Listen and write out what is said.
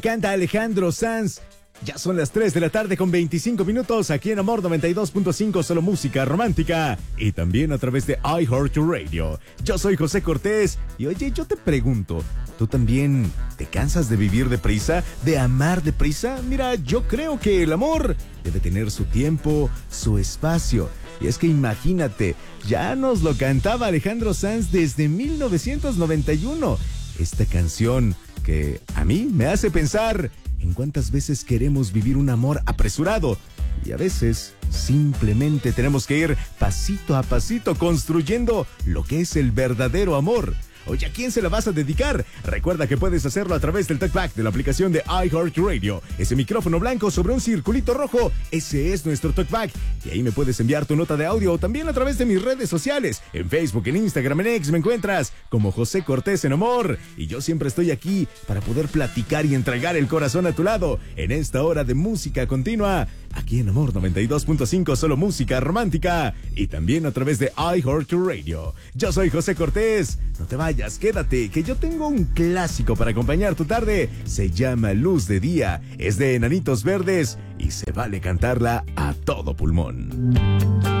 Canta Alejandro Sanz. Ya son las 3 de la tarde con 25 minutos aquí en Amor 92.5, solo música romántica. Y también a través de iHeartRadio. Yo soy José Cortés y oye, yo te pregunto, ¿tú también te cansas de vivir deprisa? ¿De amar deprisa? Mira, yo creo que el amor debe tener su tiempo, su espacio. Y es que imagínate, ya nos lo cantaba Alejandro Sanz desde 1991. Esta canción que a mí me hace pensar en cuántas veces queremos vivir un amor apresurado y a veces simplemente tenemos que ir pasito a pasito construyendo lo que es el verdadero amor. Oye, ¿a quién se la vas a dedicar? Recuerda que puedes hacerlo a través del TalkBack de la aplicación de iHeartRadio. Ese micrófono blanco sobre un circulito rojo, ese es nuestro TalkBack. Y ahí me puedes enviar tu nota de audio o también a través de mis redes sociales. En Facebook, en Instagram, en X me encuentras como José Cortés en Amor. Y yo siempre estoy aquí para poder platicar y entregar el corazón a tu lado en esta hora de música continua. Aquí en Amor 92.5, solo música romántica. Y también a través de iHeartRadio. Yo soy José Cortés. No te vayas, quédate, que yo tengo un clásico para acompañar tu tarde. Se llama Luz de Día. Es de Enanitos Verdes y se vale cantarla a todo pulmón.